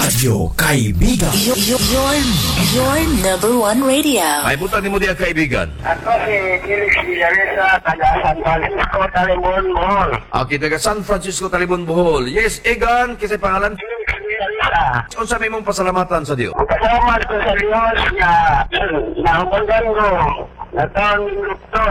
Radyo Kaibigan. Your number one radio. Ay, punta ni mo diya kaibigan. Ako si Felix Villaresa, taga San Francisco, Talibon, Bohol. Okay, taga San Francisco, Talibon, Bohol. Yes, Egan, kasi pangalan. Felix Villaresa. Kung sa may mong pasalamatan sa Diyo. Kasama ko sa Diyos na nahumundan ko na taon ng doktor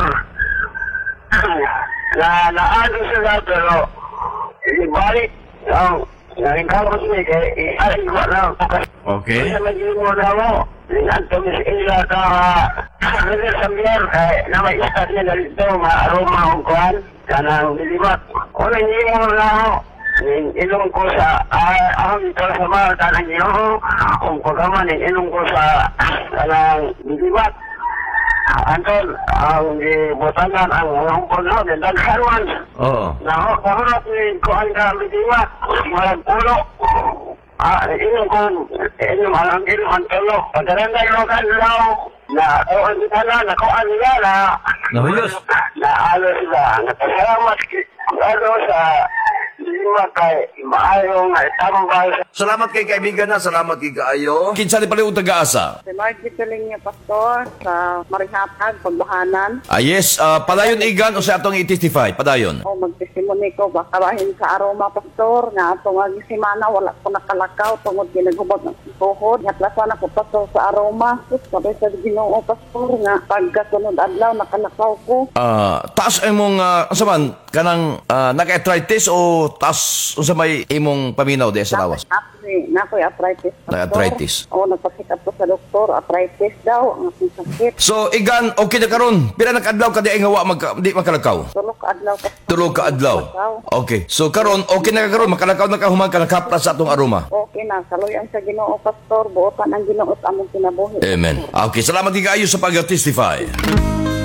na naano sila pero ibalik ang naringkamot niya kaya iaring ko na. Okay. Kaya magiging mo na mo. Nantumis ila ka Rene Sambier kaya na may istat niya na dito ma-aroma ang kuhan kanang nilibat. O hindi mo na ako. Inong ko sa ahang ito sa mga tanang ginoo kung pagkaman inong ko sa kanang nilibat. Anton, ang gibotanan ang hangpon no, then dagharwan. Oo. Nahurap ni kuhan ka nilibat. Malang pulo. Inong ko, inong alang inong ang tulo. Pagkaranday mo ka nilaw na kuhan kita na kuhan nila na Nahuyos. na alo sila. Napasalamat ano sa lima kay maayong tambal. Salamat kay kaibigan na, salamat kay kaayo. Kinsa ni pala yung taga-asa? Si Margie Tuling niya, Pastor, sa Marihatag, Pagbahanan. Yes, padayon Egan o sa atong i-testify, padayon. O magtestimony ko, baka bahin sa aroma, Pastor, nga atong agisimana, wala ko nakalakaw, tungod ginagubag ng tuhod. Natlasan ako, Pastor, sa aroma. Sabi sa Ginoo, Pastor, nga pagkasunod adlaw, nakalakaw ko. Taas imong, saman, kanang naka-arthritis o taas sa may imong paminaw de sa lawas? Nakoy arthritis, Pastor. Na-arthritis. O, nagpasikap ko sa doktor, arthritis daw, ang aking sakit. So, Egan, okay na karon. Pila nag-adlaw ka di ay hawa di makalakaw? Tulog ka adlaw, Pastor. Tulog ka adlaw. Okay. So karon okay na karon makalakaw na ka humang ka nakapra sa atong aroma. Okay na, saluyan sa Ginoo, Pastor, buotan ang Ginoo at among kinabuhi. Amen. Okay, salamat kay kaayo sa pag-testify.